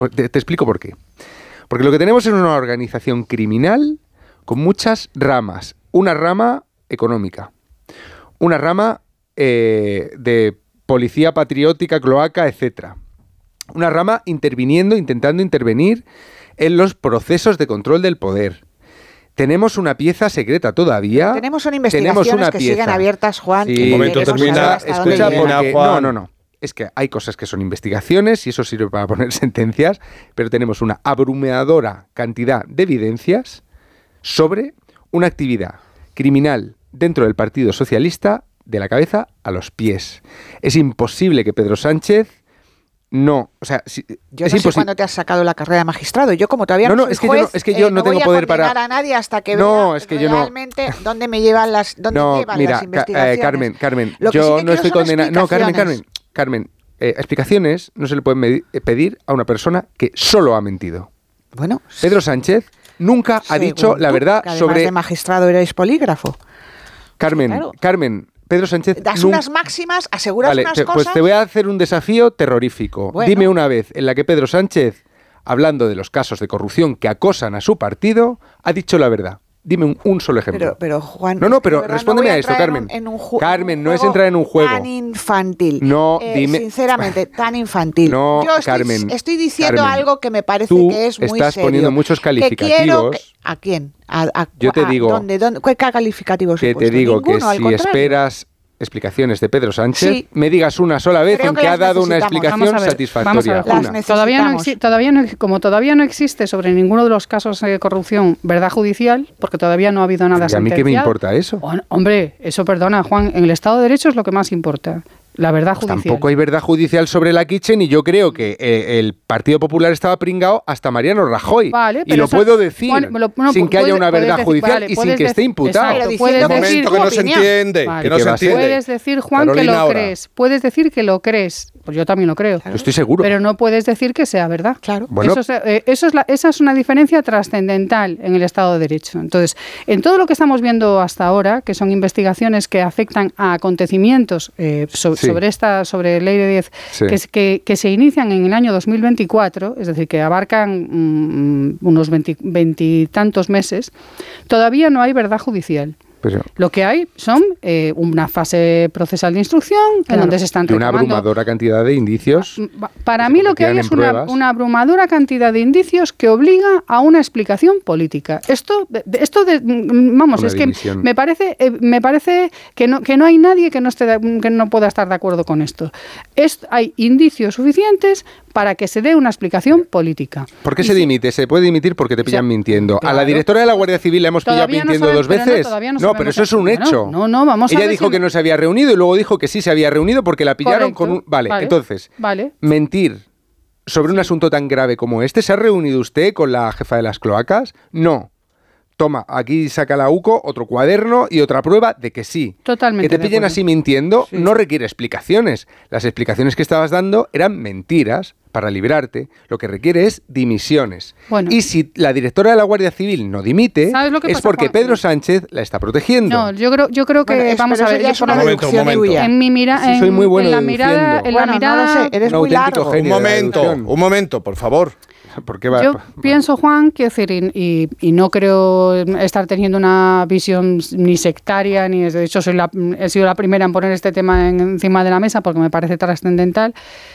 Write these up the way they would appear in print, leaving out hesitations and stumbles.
Te explico por qué. Porque lo que tenemos es una organización criminal con muchas ramas. Una rama económica, una rama de policía patriótica, cloaca, etcétera. Una rama intentando intervenir en los procesos de control del poder. Tenemos una pieza secreta todavía. Tenemos investigaciones que siguen abiertas, Juan. Sí, un momento termina. Escucha, porque Juan. no. Es que hay cosas que son investigaciones y eso sirve para poner sentencias, pero tenemos una abrumadora cantidad de evidencias sobre una actividad criminal dentro del Partido Socialista de la cabeza a los pies. Es imposible que Pedro Sánchez yo no sé cuándo te has sacado la carrera de magistrado. Yo como todavía no soy juez, es que yo no tengo poder para... No voy a condenar a nadie hasta que vea realmente dónde me llevan las investigaciones. Carmen, yo no estoy condenando... No, Carmen, explicaciones no se le pueden pedir a una persona que solo ha mentido. Bueno, Pedro Sánchez nunca ha dicho la verdad que sobre... Además de magistrado erais polígrafo. Carmen, Pedro Sánchez... Das unas máximas, aseguras unas cosas... Pues te voy a hacer un desafío terrorífico. Bueno. Dime una vez en la que Pedro Sánchez, hablando de los casos de corrupción que acosan a su partido, ha dicho la verdad. Dime un solo ejemplo. Pero Juan... pero respóndeme a esto, Carmen. Carmen, no es entrar en un juego. Tan infantil. No, dime... Sinceramente, tan infantil. No, yo Carmen. Estoy diciendo algo que me parece que es muy serio. Tú estás poniendo muchos calificativos. ¿A quién? Yo te digo... ¿Qué calificativos he Que puesto? te digo que Ninguno, si esperas explicaciones de Pedro Sánchez, sí, me digas una sola vez en que ha dado una explicación satisfactoria. Todavía no existe sobre ninguno de los casos de corrupción verdad judicial, porque todavía no ha habido nada sentenciado. ¿Y a mí qué me importa eso? Hombre, eso perdona, Juan, en el Estado de Derecho es lo que más importa. La verdad judicial. Tampoco hay verdad judicial sobre la Kitchen y yo creo que el Partido Popular estaba pringado hasta Mariano Rajoy. Vale, y lo puedo decir sin que haya una verdad judicial y sin que esté imputado. Un momento que no se entiende. Vale. Que no se entiende. Puedes decir, Juan, Carolina, que lo ahora. crees. Puedes decir que lo crees. Pues yo también lo creo. Yo estoy seguro. Pero no puedes decir que sea verdad. Claro. Bueno, esa es una diferencia trascendental en el Estado de Derecho. Entonces, en todo lo que estamos viendo hasta ahora, que son investigaciones que afectan a acontecimientos sobre Ley de 10, sí, que se inician en el año 2024, es decir, que abarcan unos 20 y tantos meses, todavía no hay verdad judicial. Pero, lo que hay son una fase procesal de instrucción, en donde se están reclamando... Y una abrumadora cantidad de indicios. Para mí lo que hay es una abrumadora cantidad de indicios que obliga a una explicación política. Vamos, es división. Que me parece que no hay nadie que no pueda estar de acuerdo con esto. Hay indicios suficientes para que se dé una explicación política. ¿Por qué se dimite? Se puede dimitir porque te pillan mintiendo. Claro. A la directora de la Guardia Civil la hemos pillado mintiendo dos veces. No, pero eso es un hecho. Vamos a ver. Ella dijo que no se había reunido y luego dijo que sí se había reunido porque la pillaron con un... Vale, entonces, mentir sobre un asunto tan grave como este. ¿Se ha reunido usted con la jefa de las cloacas? No. Toma, aquí saca la UCO, otro cuaderno y otra prueba de que sí. Totalmente. Que te pillen así mintiendo no requiere explicaciones. Las explicaciones que estabas dando eran mentiras para librarte. Lo que requiere es dimisiones. Bueno. Y si la directora de la Guardia Civil no dimite, es porque Pedro Sánchez la está protegiendo. No, yo creo que vamos a ver. Un momento. En mi mirada, soy muy bueno en la mirada, no lo sé, eres muy largo. Un momento, por favor. Yo pienso, Juan, quiero decir, y no creo estar teniendo una visión ni sectaria, ni de hecho he sido la primera en poner este tema encima de la mesa porque me parece trascendental.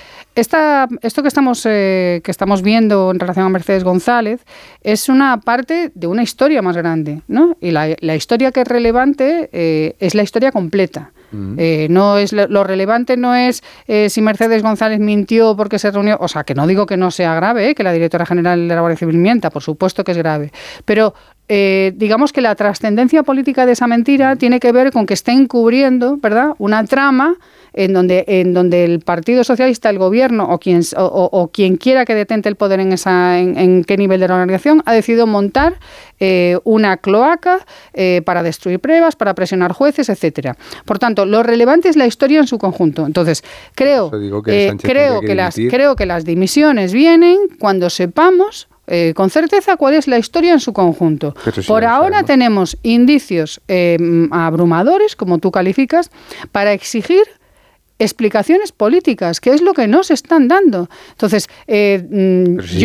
Esto que estamos viendo en relación a Mercedes González es una parte de una historia más grande, ¿no? Y la historia que es relevante es la historia completa. No es lo relevante no es si Mercedes González mintió porque se reunió, o sea, que no digo que no sea grave, que la directora general de la Guardia Civil mienta, por supuesto que es grave, pero digamos que la trascendencia política de esa mentira tiene que ver con que está encubriendo, ¿verdad?, una trama en donde el Partido Socialista, el gobierno o quien quiera que detente el poder en qué nivel de la organización ha decidido montar una cloaca para destruir pruebas, para presionar jueces, etcétera. Por tanto, lo relevante es la historia en su conjunto. Entonces, creo que las dimisiones vienen cuando sepamos con certeza cuál es la historia en su conjunto. Por ahora tenemos indicios abrumadores, como tú calificas, para exigir explicaciones políticas, que es lo que no se están dando. Entonces, Pero si